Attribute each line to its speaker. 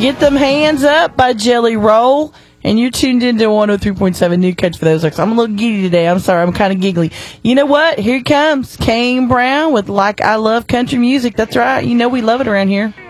Speaker 1: Get Them Hands Up by Jelly Roll. And you're tuned into 103.7 New Coach for those. I'm a little giddy today. I'm sorry. I'm kind of giggly. You know what? Here he comes. Kane Brown with Like I Love Country Music. That's right. You know we love it around here.